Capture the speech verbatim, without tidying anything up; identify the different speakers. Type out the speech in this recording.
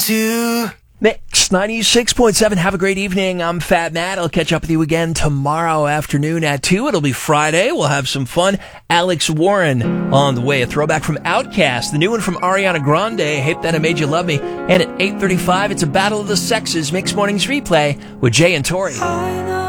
Speaker 1: to
Speaker 2: Mix ninety-six point seven. Have a great evening. I'm Fat Matt. I'll catch up with you again tomorrow afternoon at two. It'll be Friday. We'll have some fun. Alex Warren on the way. A throwback from Outkast. The new one from Ariana Grande. Hate That I Made You Love Me. And at eight thirty-five, it's a Battle of the Sexes. Mix Mornings replay with Jay and Tori.